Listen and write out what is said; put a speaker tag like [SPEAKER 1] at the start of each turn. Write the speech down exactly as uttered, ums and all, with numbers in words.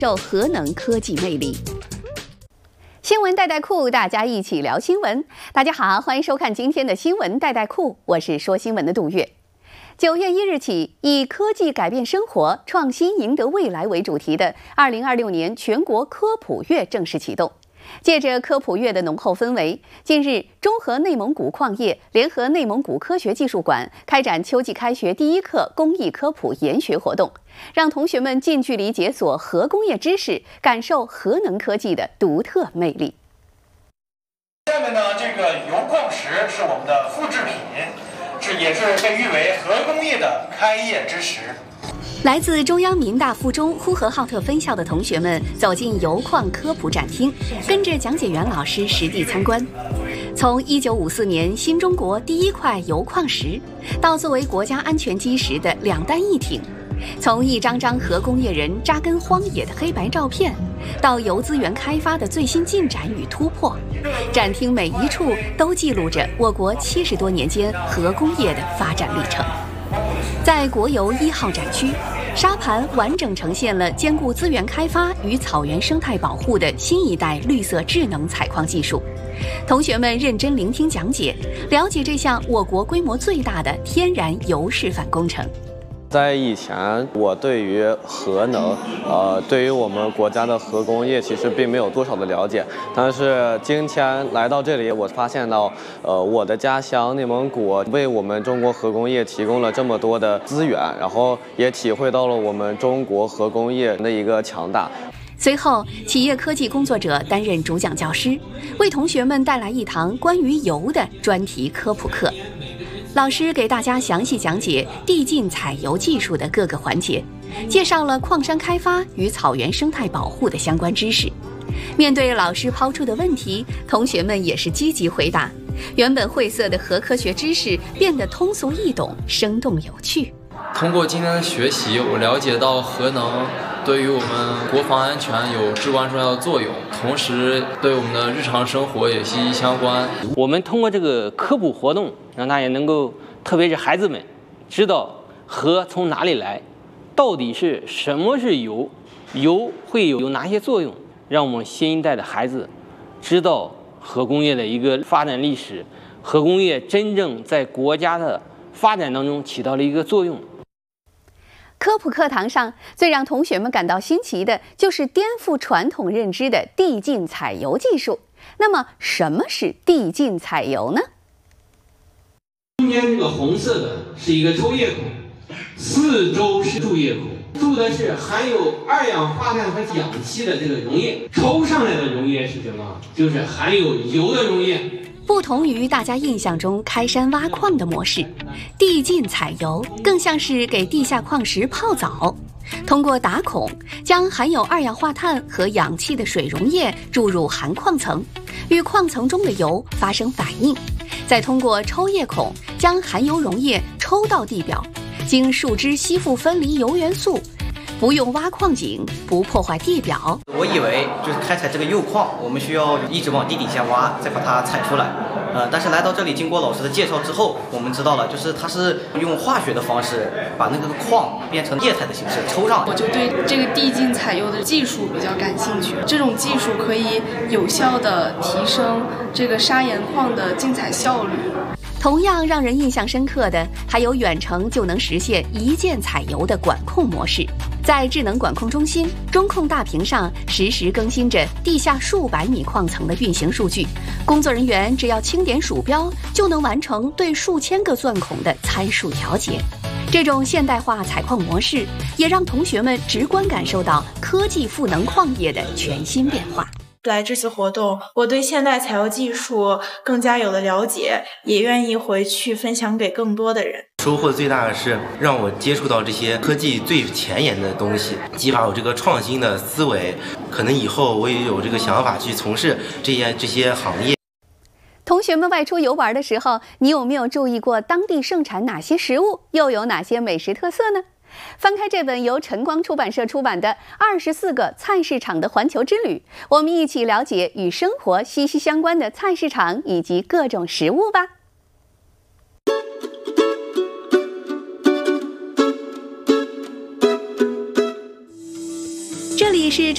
[SPEAKER 1] 受核能科技魅力。新闻带带库，大家一起聊新闻。大家好，欢迎收看今天的新闻带带库，我是说新闻的杜月。九月一日起，以科技改变生活、创新赢得未来为主题的二零二六年全国科普月正式启动。借着科普月的浓厚氛围，近日，中核内蒙古矿业联合内蒙古科学技术馆开展秋季开学第一课公益科普研学活动，让同学们近距离解锁核工业知识，感受核能科技的独特魅力。
[SPEAKER 2] 下面呢，这个铀矿石是我们的复制品，是也是被誉为核工业的开业之时。
[SPEAKER 1] 来自中央民大附中呼和浩特分校的同学们走进铀矿科普展厅，跟着讲解员老师实地参观。从一九五四年新中国第一块铀矿石，到作为国家安全基石的两弹一挺，从一张张核工业人扎根荒野的黑白照片，到铀资源开发的最新进展与突破，展厅每一处都记录着我国七十多年间核工业的发展历程。在国油一号展区，沙盘完整呈现了兼顾资源开发与草原生态保护的新一代绿色智能采矿技术。同学们认真聆听讲解，了解这项我国规模最大的天然铀示范工程。
[SPEAKER 3] 在以前，我对于核能，呃，对于我们国家的核工业其实并没有多少的了解。但是今天来到这里，我发现到，呃，我的家乡内蒙古为我们中国核工业提供了这么多的资源，然后也体会到了我们中国核工业的一个强大。
[SPEAKER 1] 随后，企业科技工作者担任主讲教师，为同学们带来一堂关于铀的专题科普课。老师给大家详细讲解递进采铀技术的各个环节，介绍了矿山开发与草原生态保护的相关知识。面对老师抛出的问题，同学们也是积极回答，原本晦涩的核科学知识变得通俗易懂、生动有趣。
[SPEAKER 4] 通过今天的学习，我了解到核能对于我们国防安全有至关重要的作用，同时对我们的日常生活也息息相关。
[SPEAKER 5] 我们通过这个科普活动，让大家能够，特别是孩子们，知道核从哪里来，到底是什么是铀，铀会有有哪些作用，让我们新一代的孩子知道核工业的一个发展历史，核工业真正在国家的发展当中起到了一个作用。
[SPEAKER 1] 科普课堂上，最让同学们感到新奇的就是颠覆传统认知的递进采铀技术。那么，什么是递进采铀呢？
[SPEAKER 6] 中间这个红色的是一个抽液孔，四周是注液孔，注的是含有二氧化碳和氧气的这个溶液，抽上来的溶液是什么？就是含有铀的溶液。
[SPEAKER 1] 不同于大家印象中开山挖矿的模式，递进采铀更像是给地下矿石泡澡。通过打孔，将含有二氧化碳和氧气的水溶液注入含矿层，与矿层中的铀发生反应，再通过抽液孔将含铀溶液抽到地表，经树脂吸附分离铀元素。不用挖矿井，不破坏地表。
[SPEAKER 7] 我以为就是开采这个铀矿，我们需要一直往地底下挖，再把它采出来。呃，但是来到这里，经过老师的介绍之后，我们知道了，就是它是用化学的方式把那个矿变成液态的形式抽上来。
[SPEAKER 8] 我就对这个递进采铀的技术比较感兴趣，这种技术可以有效地提升这个砂岩矿的竞采效率。
[SPEAKER 1] 同样让人印象深刻的，还有远程就能实现一键采铀的管控模式。在智能管控中心，中控大屏上实时更新着地下数百米矿层的运行数据，工作人员只要轻点鼠标，就能完成对数千个钻孔的参数调节。这种现代化采矿模式，也让同学们直观感受到科技赋能矿业的全新变化。
[SPEAKER 9] 来这次活动，我对现代采铀技术更加有了了解，也愿意回去分享给更多的人。
[SPEAKER 10] 收获最大的是让我接触到这些科技最前沿的东西，激发我这个创新的思维。可能以后我也有这个想法去从事这些这些行业。
[SPEAKER 1] 同学们外出游玩的时候，你有没有注意过当地盛产哪些食物，又有哪些美食特色呢？翻开这本由晨光出版社出版的《二十四个菜市场的环球之旅》，我们一起了解与生活息息相关的菜市场以及各种食物吧。这里是